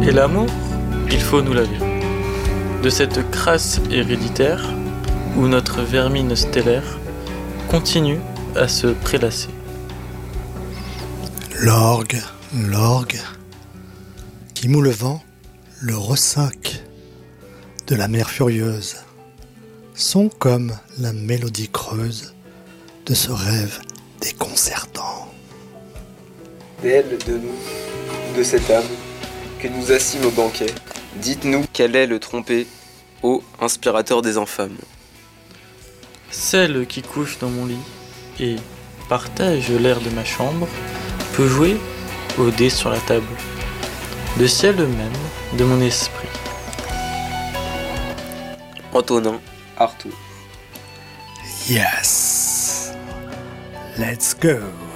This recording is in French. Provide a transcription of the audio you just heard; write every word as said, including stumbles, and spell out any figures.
Et l'amour, il faut nous laver. De cette crasse héréditaire, où notre vermine stellaire continue à se prélasser. L'orgue, l'orgue, qui moule le vent, le ressac de la mer furieuse, sont comme la mélodie creuse de ce rêve déconcertant. Belle de nous, de cette âme, que nous assîmes au banquet, dites-nous quel est le trompé, ô inspirateur des infâmes. Celle qui couche dans mon lit et partage l'air de ma chambre peut jouer au dé sur la table, le ciel même de mon esprit. Antonin Artaud. Yes, let's go.